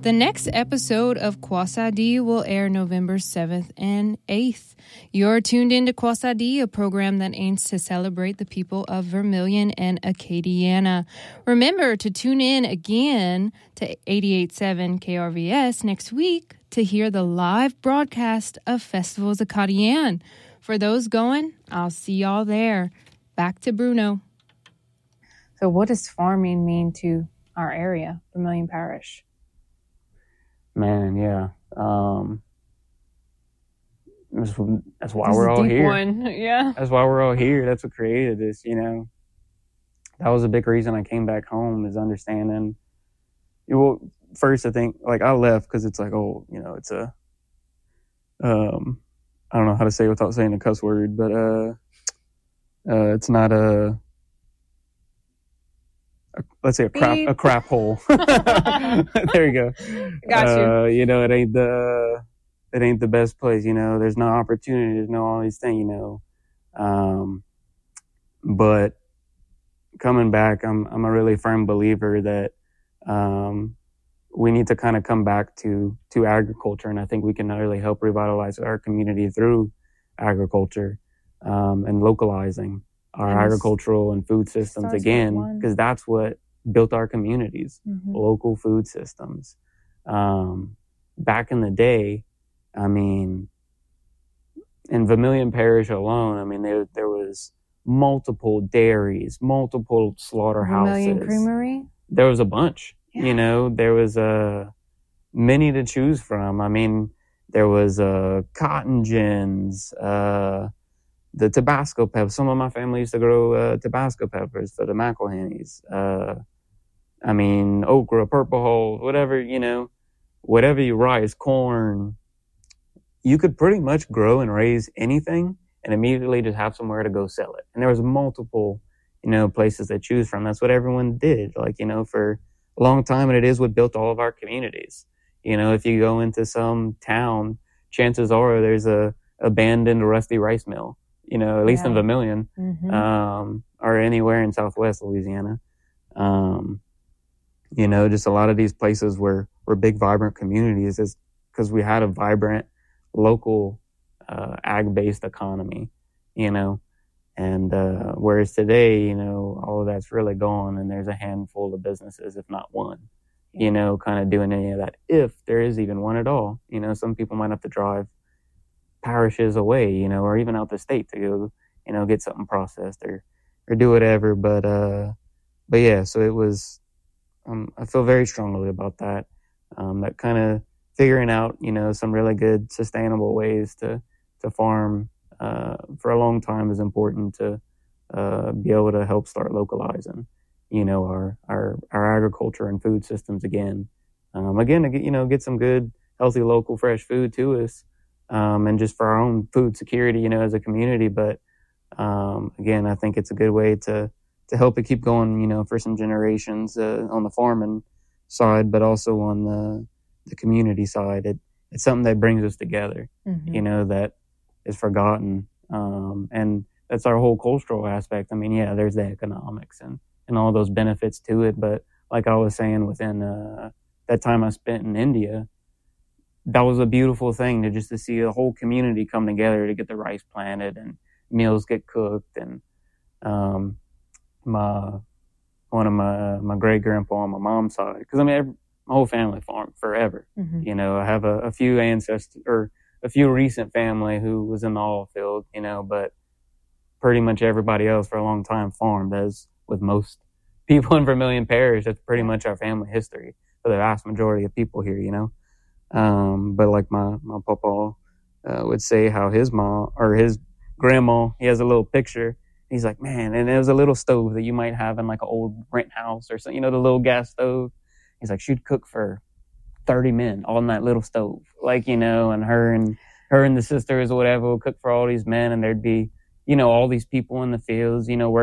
The next episode of Kwasadi will air November 7th and 8th. You're tuned into Kwasadi, a program that aims to celebrate the people of Vermilion and Acadiana. Remember to tune in again to 88.7 KRVS next week to hear the live broadcast of Festivals Acadian. For those going, I'll see y'all there. Back to Bruno. So what does farming mean to our area, Vermilion Parish? Man, yeah. That's why we're all here. One. Yeah. That's why we're all here. That's what created this, you know. That was a big reason I came back home, is understanding. Well, first I think, like, I left because it's like, oh, you know, it's a, I don't know how to say it without saying a cuss word, but it's not let's say a crap hole. There you go. Got you. You know, it ain't the best place, you know. There's no opportunity, there's no all these things, you know. But coming back, I'm a really firm believer that we need to kind of come back to agriculture, and I think we can really help revitalize our community through agriculture and localizing our agricultural and food systems again, because that's what built our communities, local food systems. Back in the day, I mean, in Vermilion Parish alone, I mean, there was multiple dairies, multiple slaughterhouses. Vermilion Creamery? There was a bunch, yeah. You know, there was many to choose from. I mean, there was cotton gins, the Tabasco peppers. Some of my family used to grow Tabasco peppers for the McElhennys. I mean, okra, purple hulls, whatever, you know, whatever you rice, corn. You could pretty much grow and raise anything and immediately just have somewhere to go sell it. And there was multiple, you know, places to choose from. That's what everyone did, like, you know, for a long time. And it is what built all of our communities. You know, if you go into some town, chances are there's a abandoned rusty rice mill. You know, at least in Vermilion, or anywhere in Southwest Louisiana. You know, just a lot of these places were big, vibrant communities, is because we had a vibrant local ag-based economy, you know. And whereas today, you know, all of that's really gone, and there's a handful of businesses, if not one, you know, kind of doing any of that, if there is even one at all. You know, some people might have to drive parishes away, you know, or even out the state to go, you know, get something processed or do whatever. But yeah, so it was, I feel very strongly about that. That kind of figuring out, you know, some really good sustainable ways to farm for a long time is important to be able to help start localizing, you know, our agriculture and food systems again. Again, to get, you know, get some good, healthy, local, fresh food to us. And just for our own food security, you know, as a community. But, again, I think it's a good way to help it keep going, you know, for some generations, on the farming side, but also on the community side. It's something that brings us together, you know, that is forgotten. And that's our whole cultural aspect. I mean, yeah, there's the economics and all those benefits to it. But like I was saying, within, that time I spent in India, that was a beautiful thing to see a whole community come together to get the rice planted and meals get cooked. And one of my great grandpa on my mom's side, because I mean my whole family farmed forever. You know, I have a few ancestors, or a few recent family who was in the oil field, you know, but pretty much everybody else for a long time farmed. As with most people in Vermilion Parish, that's pretty much our family history for the vast majority of people here, you know. But like my papa would say, how his mom or his grandma, he has a little picture. He's like, man, and it was a little stove that you might have in like an old rent house or something, you know, the little gas stove. He's like, she'd cook for 30 men on that little stove, like, you know, and her and the sisters or whatever would cook for all these men, and there'd be, you know, all these people in the fields, you know,